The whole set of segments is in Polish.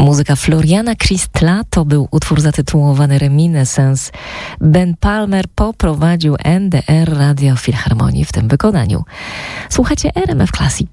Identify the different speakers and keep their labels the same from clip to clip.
Speaker 1: Muzyka Floriana Christla to był utwór zatytułowany Reminiscence. Ben Palmer poprowadził NDR Radio Filharmonii w tym wykonaniu. Słuchacie RMF Classic.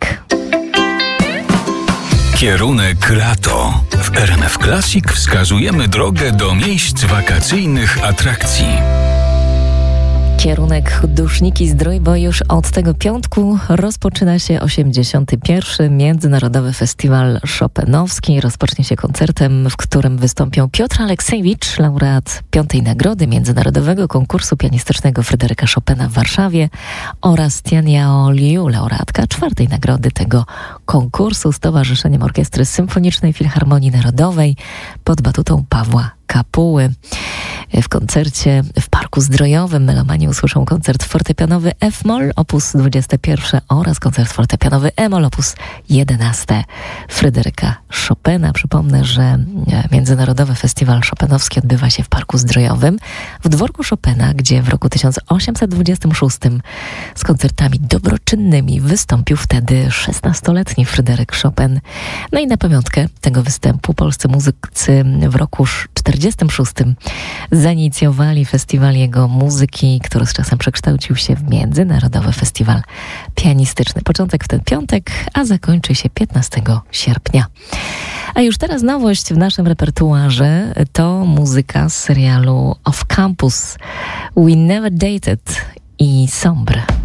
Speaker 2: Kierunek lato. W RMF Classic wskazujemy drogę do miejsc wakacyjnych atrakcji.
Speaker 1: Kierunek Duszniki Zdrój, bo już od tego piątku rozpoczyna się 81. Międzynarodowy Festiwal Chopinowski. Rozpocznie się koncertem, w którym wystąpią Piotr Aleksiejewicz, laureat 5. nagrody Międzynarodowego Konkursu Pianistycznego Fryderyka Chopina w Warszawie, oraz Tian Yao Liu, laureatka 4. nagrody tego konkursu z Towarzyszeniem Orkiestry Symfonicznej Filharmonii Narodowej pod batutą Pawła Kapuły. W koncercie w Parku Zdrojowym melomani usłyszą koncert fortepianowy F-moll op. 21 oraz koncert fortepianowy E-moll op. 11 Fryderyka Chopina. Przypomnę, że Międzynarodowy Festiwal Chopinowski odbywa się w Parku Zdrojowym w dworku Chopina, gdzie w roku 1826 z koncertami dobroczynnymi wystąpił wtedy 16-letni Fryderyk Chopin. No i na pamiątkę tego występu polscy muzycy w roku 46 zainicjowali festiwal jego muzyki, który z czasem przekształcił się w Międzynarodowy Festiwal Pianistyczny. Początek w ten piątek, a zakończy się 15 sierpnia. A już teraz nowość w naszym repertuarze to muzyka z serialu Off Campus, We Never Dated i Sombre.